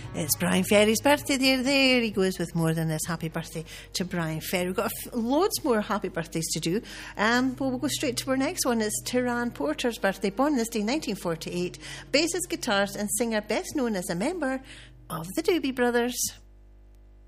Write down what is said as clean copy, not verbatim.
It's Brian Ferry's birthday there. He goes with more than this. Happy birthday to Brian Ferry. We've got loads more happy birthdays to do. We'll go straight to our next one. It's Tyrone Porter's birthday. Born this day, 1948. Bassist, guitarist and singer, best known as a member of the Doobie Brothers.